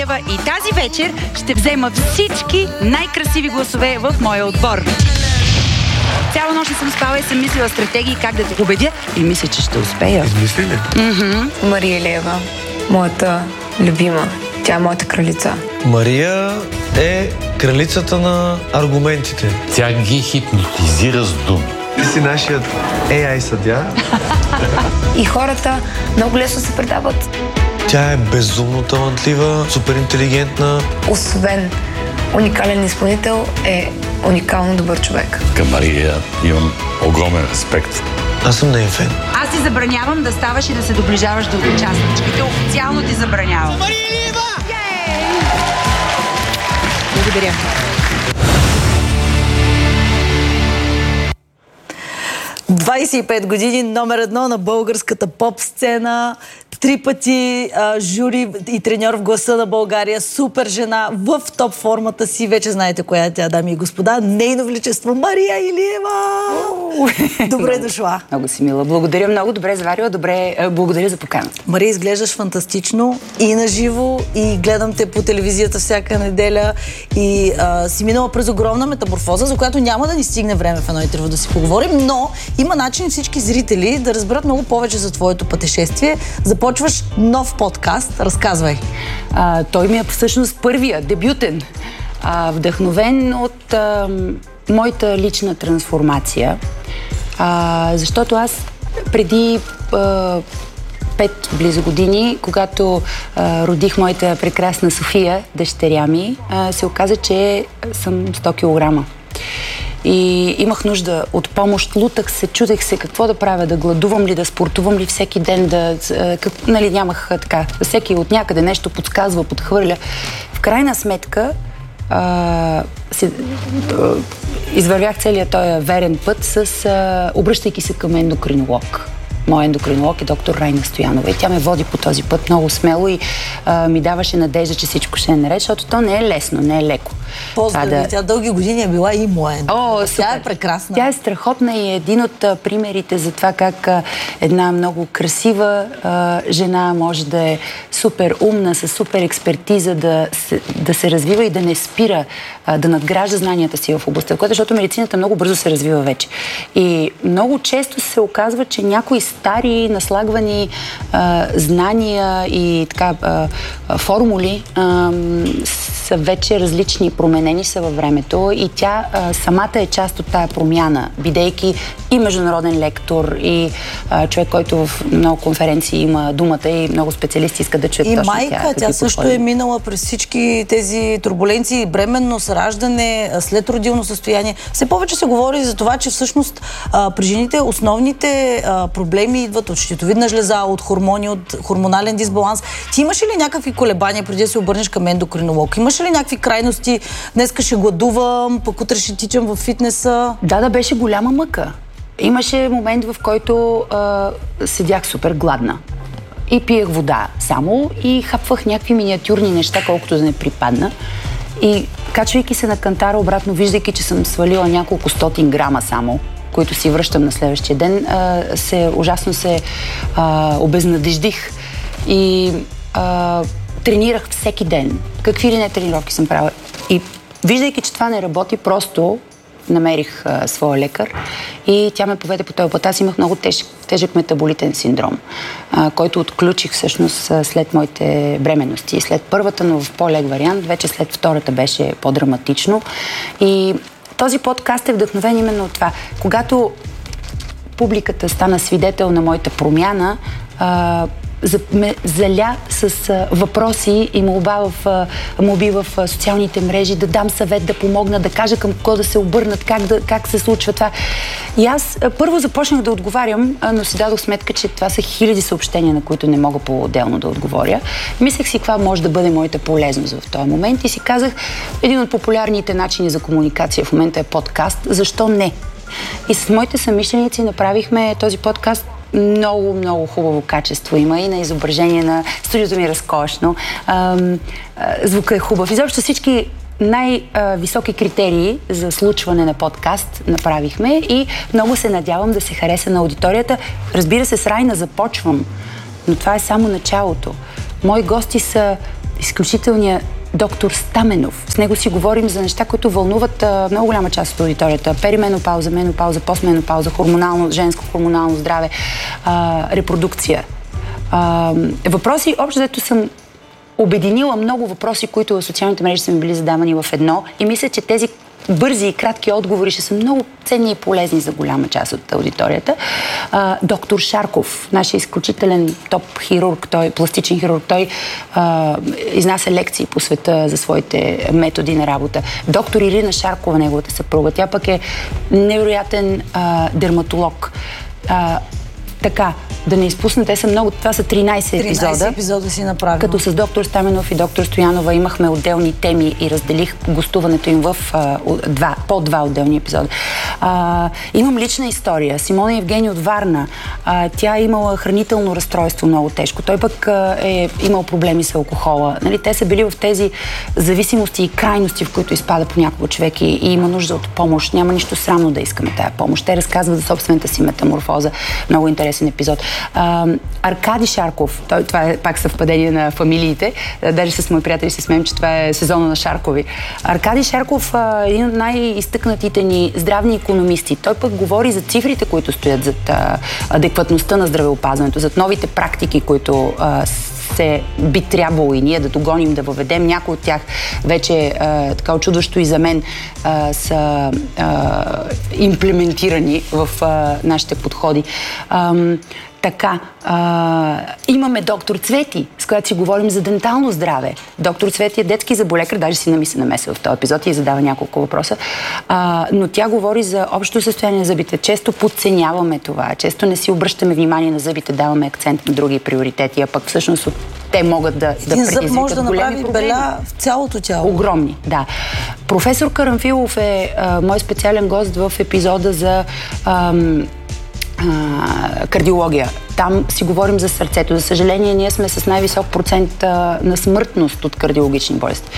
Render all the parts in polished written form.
Илиева и тази вечер ще взема всички най-красиви гласове в моя отбор. Цяла нощ не съм спала и съм мислила стратегии как да те убедя и мисля, че ще успея. Измисли ли? Мария Илиева, моята любима. Тя е моята кралица. Мария е кралицата на аргументите. Тя ги хипнотизира с думи. Ти си нашият AI съдия. И хората много лесно се предават. Тя е безумно талантлива, супер интелигентна. Освен уникален изпълнител, е уникално добър човек. Към Мария имам огромен респект. Аз съм неин фен. Аз ти забранявам да ставаш и да се доближаваш до участничките. Официално ти забранявам. Мария Илиева! Благодаря. ...25 години, номер 1 на българската поп-сцена, 3 пъти жури и треньор в Гласа на България, супер жена, в топ формата си, вече знаете коя е тя, дами и господа, нейно величество Мария Илиева! Добре дошла! Много си мила. Благодаря много, добре заварила, благодаря за поканата. Мария, изглеждаш фантастично и на живо, и гледам те по телевизията всяка неделя и си минала през огромна метаморфоза, за която няма да ни стигне време в едно интервю да си поговорим, но има начин всички зрители да разберат много повече за твоето пътешествие. Започваш нов подкаст. Разказвай. Той ми е всъщност първия, дебютен. Вдъхновен от моята лична трансформация. Защото аз преди 5 близо години, когато родих моята прекрасна София, дъщеря ми, се оказа, че съм 100 килограма. И имах нужда от помощ, лутах се, чудех се какво да правя, да гладувам ли, да спортувам ли всеки ден, нямах така, всеки от някъде нещо подсказва, подхвърля. В крайна сметка извървях целият този верен път обръщайки се към ендокринолог. Моя ендокринолог е доктор Райна Стоянова и тя ме води по този път много смело и ми даваше надежда, че всичко ще е наред, защото то не е лесно, не е леко. Поздрави, тя дълги години е била и моя ендокринолог. Тя е прекрасна. Тя е страхотна и е един от примерите за това как една много красива жена може да е супер умна, с супер експертиза, да се развива и да не спира, да надгражда знанията си в областта, защото медицината много бързо се развива вече. И много често се оказва, че някои стари, наслагвани знания и така формули са вече различни, променени са във времето и тя самата е част от тая промяна, бидейки и международен лектор, и човек, който в много конференции има думата и много специалисти искат да чуят и точно майка, тя също е минала през всички тези турбуленции, бременност, раждане, следродилно състояние. Все повече се говори за това, че всъщност при жените основните проблеми идват от щитовидна жлеза, от хормони, от хормонален дисбаланс. Ти имаш ли някакви колебания преди да се обърнеш към ендокринолог? Имаш ли някакви крайности? Днеска ще гладувам, пък утре ще тичам във фитнеса. Да, беше голяма мъка. Имаше момент, в който седях супер гладна. И пиех вода само и хапвах някакви миниатюрни неща, колкото да не припадна. И качвайки се на кантара обратно, виждайки, че съм свалила няколко стотин грама само, които си връщам на следващия ден, ужасно се обезнадеждих. И тренирах всеки ден. Какви ли не тренировки съм правила. И виждайки, че това не работи, просто намерих своя лекар и тя ме поведе по този път. Аз имах много тежък метаболитен синдром, който отключих всъщност след моите бременности. След първата, но в по-лек вариант, вече след втората беше по-драматично. И този подкаст е вдъхновен именно от това. Когато публиката стана свидетел на моята промяна, ме заля с въпроси и молби в социалните мрежи, да дам съвет, да помогна, да кажа към кого да се обърнат, как се случва това. И аз първо започнах да отговарям, но си дадох сметка, че това са хиляди съобщения, на които не мога по-отделно да отговоря. Мислех си каква може да бъде моята полезност в този момент и си казах, един от популярните начини за комуникация в момента е подкаст. Защо не? И с моите съмишленици направихме този подкаст. Много, много хубаво качество има и на изображение на студиото ми е разкошно. Звука е хубав. Изобщо всички най-високи критерии за случване на подкаст направихме и много се надявам да се хареса на аудиторията. Разбира се, с Райна започвам, но това е само началото. Мои гости са изключителния доктор Стаменов. С него си говорим за неща, които вълнуват много голяма част от аудиторията. Перименопауза, менопауза, постменопауза, женско хормонално здраве, репродукция. Въпроси, общо взето съм обединила много въпроси, които в социалните мрежи са ми били задавани в едно и мисля, че тези бързи и кратки отговори ще са много ценни и полезни за голяма част от аудиторията. Доктор Шарков, нашия изключителен топ хирург, той пластичен хирург, той изнася лекции по света за своите методи на работа. Доктор Ирина Шаркова, неговата съпруга, тя пък е невероятен дерматолог. Така, да не изпусна, те са много, това са 13 епизода. 13 епизода си направила. Като с доктор Стаменов и доктор Стоянова имахме отделни теми и разделих гостуването им в по два отделни епизода. Имам лична история. Симона Евгения от Варна. Тя е имала хранително разстройство много тежко. Той пък е имал проблеми с алкохола. Нали, те са били в тези зависимости и крайности, в които изпада понякога човек и има нужда от помощ. Няма нищо срамно да искаме тая помощ. Те разказват за собствената си метаморфоза. Много интересен епизод. Аркади Шарков, това е пак съвпадение на фамилиите, даже с мои приятели се смеем, че това е сезона на Шаркови. Аркади Шарков е един от най-изтъкнатите ни здравни икономисти. Той пък говори за цифрите, които стоят зад адекватността на здравеопазването, зад новите практики, които би трябвало и ние да догоним, да въведем. Някои от тях вече, така очудващо и за мен, са имплементирани в нашите подходи. Така, имаме доктор Цвети, с която си говорим за дентално здраве. Доктор Цвети е детски зъболекар, даже сина ми се намесва в този епизод и задава няколко въпроса. Но тя говори за общото състояние на зъбите. Често подценяваме това, често не си обръщаме внимание на зъбите, даваме акцент на други приоритети, а пък всъщност те могат да предизвикат зъб може да големи направи беля в цялото тяло. Огромни, да. Професор Карамфилов е мой специален гост в епизода за кардиология. Там си говорим за сърцето. За съжаление, ние сме с най-висок процент на смъртност от кардиологични болести.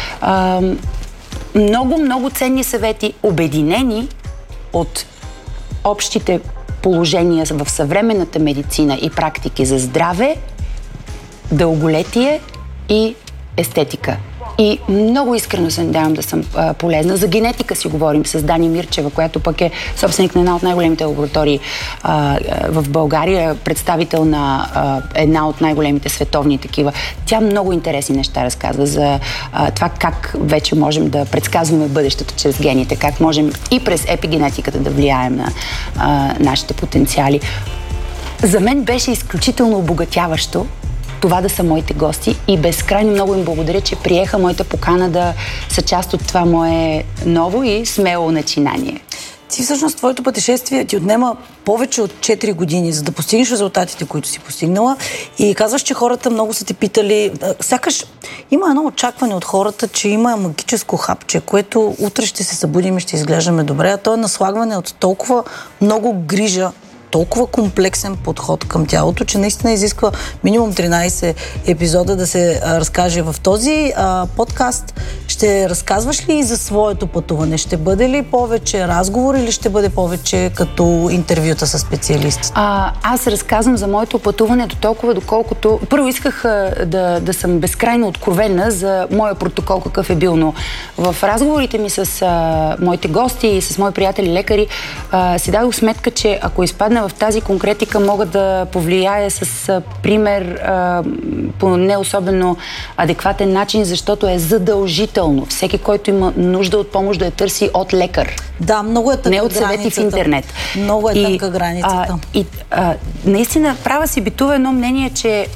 Много ценни съвети, обединени от общите положения в съвременната медицина и практики за здраве, дълголетие и естетика. И много искрено се надявам да съм полезна. За генетика си говорим с Дани Мирчева, която пък е собственик на една от най-големите лаборатории в България, представител на една от най-големите световни такива. Тя много интересни неща разказва за това как вече можем да предсказваме бъдещето чрез гените, как можем и през епигенетиката да влияем на нашите потенциали. За мен беше изключително обогатяващо това да са моите гости и безкрайно много им благодаря, че приеха моята покана да са част от това мое ново и смело начинание. Ти всъщност, твоето пътешествие ти отнема повече от 4 години, за да постигнеш резултатите, които си постигнала. И казваш, че хората много са те питали. Сякаш има едно очакване от хората, че има магическо хапче, което утре ще се събудим и ще изглеждаме добре. А то е наслагване от толкова много грижа, толкова комплексен подход към тялото, че наистина изисква минимум 13 епизода да се разкаже в този подкаст. Ще разказваш ли и за своето пътуване? Ще бъде ли повече разговор или ще бъде повече като интервюта с специалисти? Аз разказвам за моето пътуване до толкова, доколкото... Първо исках да съм безкрайно откровена за моя протокол, какъв е бил, но в разговорите ми с моите гости и с мои приятели лекари си дадох сметка, че ако изпадна в тази конкретика, мога да повлияя с пример по не особено адекватен начин, защото е задължително. Всеки, който има нужда от помощ, да я търси от лекар. Да, много е тънка не от съвети в интернет. Много е тънка границата. Наистина, права си битува едно мнение, че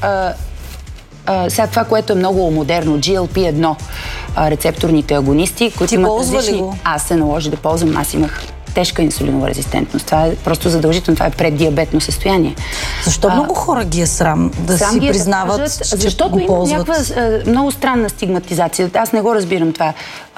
сега това, което е много модерно, GLP-1, рецепторните агонисти, които имат различни... Аз се наложи да ползвам, аз имах тежка инсулинова резистентност. Това е просто задължително, това е преддиабетно състояние. Защо много хора ги е срам да си признават, че защото го ползват? Защото има някаква много странна стигматизация. Аз не го разбирам това.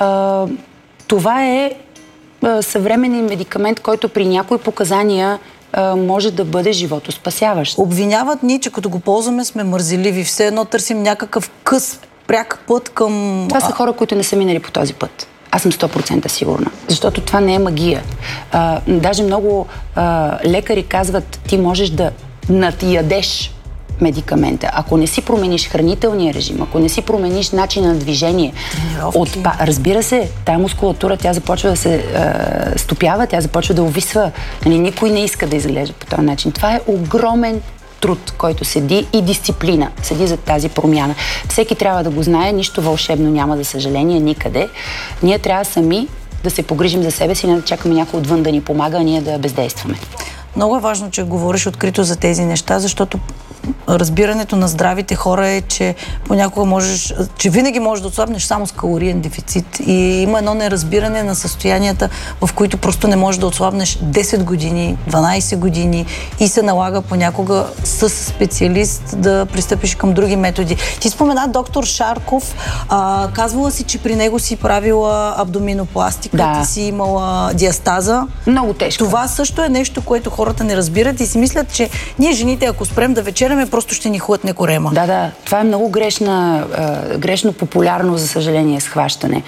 Това е съвременен медикамент, който при някои показания може да бъде животоспасяващ. Обвиняват ни, че като го ползваме сме мързеливи. Все едно търсим някакъв къс, пряк път към... Това са хора, които не са минали по този път. Аз съм 100% сигурна. Защото това не е магия. Даже много лекари казват, ти можеш да надядеш медикамента, ако не си промениш хранителния режим, ако не си промениш начина на движение, разбира се, тая мускулатура, тя започва да се стопява, тя започва да увисва. Нали, никой не иска да изглежда по този начин. Това е огромен труд, който седи, и дисциплина седи за тази промяна. Всеки трябва да го знае, нищо вълшебно няма, за съжаление, никъде. Ние трябва сами да се погрижим за себе си, не да чакаме някой отвън да ни помага, а ние да бездействаме. Много е важно, че говориш открито за тези неща, защото разбирането на здравите хора е, че понякога че винаги можеш да отслабнеш само с калориен дефицит. И има едно неразбиране на състоянията, в които просто не можеш да отслабнеш 10 години, 12 години и се налага понякога с специалист да пристъпиш към други методи. Ти спомена доктор Шарков, казвала си, че при него си правила абдоминопластика, ти си имала диастаза. Много тежко. Това също е нещо, което хората не разбират и си мислят, че ние жените, ако спрем да вечеряме, просто ще ни хлътне корема. Да. Това е много грешно популярно, за съжаление, схващане.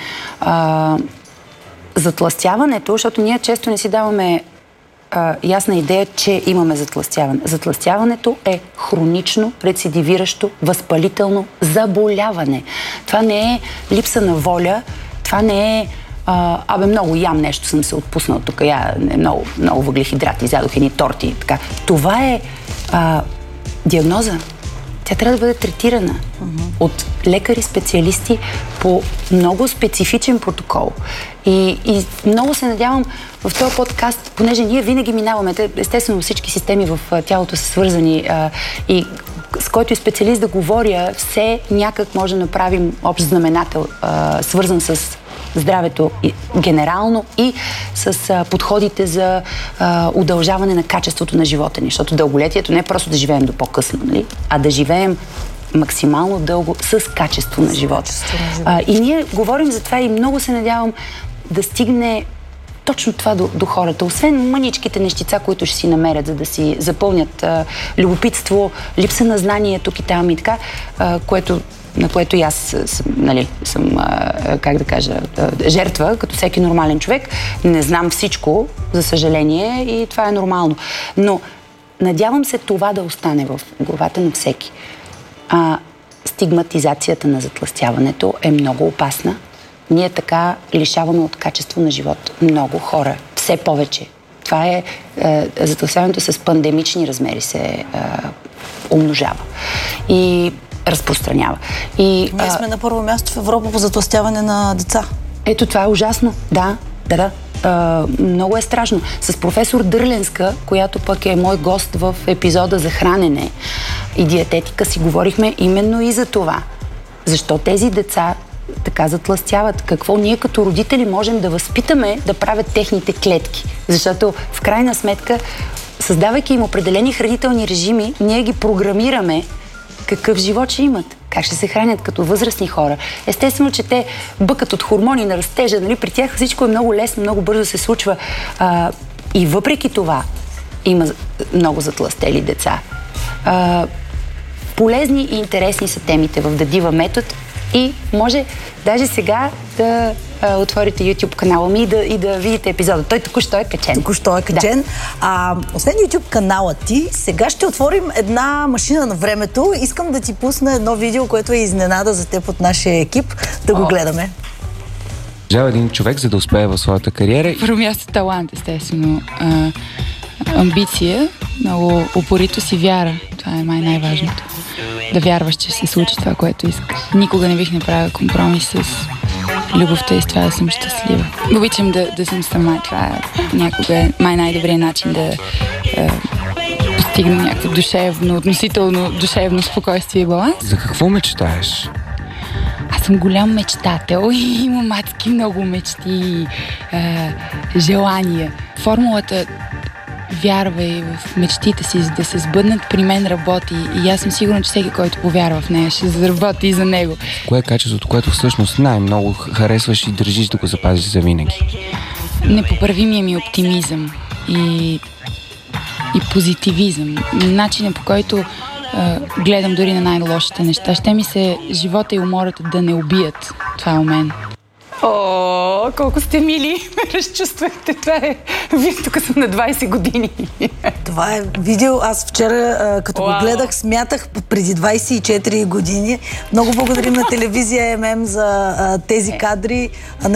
Затлъстяването, защото ние често не си даваме ясна идея, че имаме затлъстяване. Затлъстяването е хронично, рецидивиращо, възпалително заболяване. Това не е липса на воля, това не е много ям нещо, съм се отпуснал тук, много въглехидрати, изядох едни торти и така. Това е диагноза. Тя трябва да бъде третирана от лекари-специалисти по много специфичен протокол. И много се надявам в този подкаст, понеже ние винаги минаваме, естествено всички системи в тялото са свързани и с който и специалист да говоря, все някак може да направим общ знаменател, свързан с здравето генерално и с подходите за удължаване на качеството на живота ни. Защото дълголетието не е просто да живеем до по-късно, нали? А да живеем максимално дълго с качество на живота. И ние говорим за това и много се надявам да стигне точно това до хората. Освен мъничките нещица, които ще си намерят, за да си запълнят любопитство, липса на знание тук и там и така, на което и аз съм как да кажа, жертва, като всеки нормален човек. Не знам всичко, за съжаление, и това е нормално. Но надявам се това да остане в главата на всеки. Стигматизацията на затлъстяването е много опасна. Ние така лишаваме от качество на живот много хора. Все повече. Това е затлъстяването с пандемични размери се умножава. И разпространява. Ние сме на първо място в Европа по затлъстяване на деца. Ето, това е ужасно. Да. Много е страшно. С професор Дърленска, която пък е мой гост в епизода за хранене и диететика, си говорихме именно и за това. Защо тези деца така затлъстяват? Какво ние като родители можем да възпитаме да правят техните клетки? Защото в крайна сметка, създавайки им определени хранителни режими, ние ги програмираме какъв живот ще имат, как ще се хранят като възрастни хора. Естествено, че те бъкат от хормони на растежа, нали? При тях всичко е много лесно, много бързо се случва. И въпреки това има много затлъстели деца. Полезни и интересни са темите в The Diva метод и може даже сега да отворите YouTube канала ми и да видите епизода. Той току-що е качен. Да. Освен YouTube канала ти, сега ще отворим една машина на времето. Искам да ти пусна едно видео, което е изненада за теб от нашия екип. Да го гледаме. Един човек, за да успее в своята кариера. Първо място талант, естествено. Амбиция, много упоритост и вяра. Това е най-важното. Да вярваш, че ще се случи това, което искаш. Никога не бих направила компромис с любовта и с това да съм щастлива. Обичам да съм сама. Това някога е най-добрият начин да постигна някакво относително душевно спокойствие и баланс. За какво мечтаеш? Аз съм голям мечтател и имам адски много мечти и желания. Формулата вярвай в мечтите си, за да се сбъднат, при мен работи и аз съм сигурна, че всеки, който повярва в нея, ще заработи и за него. Кое е качеството, което всъщност най-много харесваш и държиш да го запазиш за винаги? Непоправимия ми оптимизъм и позитивизъм. Начинът, по който гледам дори на най-лошите неща. Ще ми се живота и умората да не убият. Това е у мен. О, колко сте мили. Разчувствахте. Това е... Вие тук съм на 20 години. Това е видео. Аз вчера, като го гледах, смятах преди 24 години. Много благодарим на телевизия ММ за тези кадри.